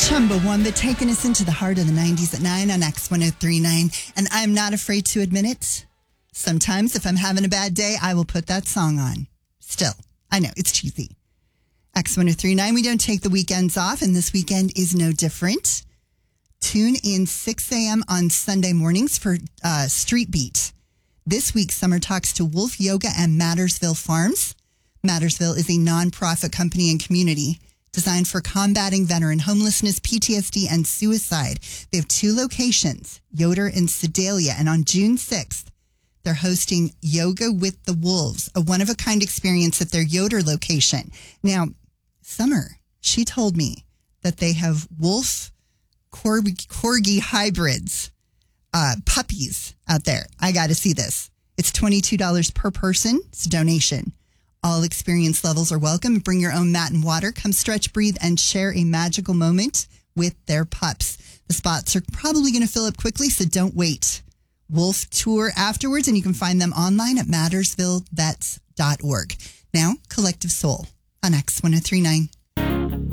Chumbawamba taking us into the heart of the 90s at 9 on X1039. And I'm not afraid to admit it. Sometimes if I'm having a bad day, I will put that song on. Still, I know, it's cheesy. X1039, we don't take the weekends off, and this weekend is no different. Tune in 6 a.m. on Sunday mornings for Street Beat. This week, Summer talks to Wolf Yoga and Mattersville Farms. Mattersville is a nonprofit company and community designed for combating veteran homelessness, PTSD, and suicide. They have 2 locations, Yoder and Sedalia. And on June 6th, they're hosting Yoga with the Wolves, a one-of-a-kind experience at their Yoder location. Now, Summer, she told me that they have wolf corgi hybrids, puppies out there. I got to see this. It's $22 per person. It's a donation. All experience levels are welcome. Bring your own mat and water. Come stretch, breathe, and share a magical moment with their pups. The spots are probably going to fill up quickly, so don't wait. Wolf tour afterwards, and you can find them online at mattersvillevets.org. Now, Collective Soul on X1039.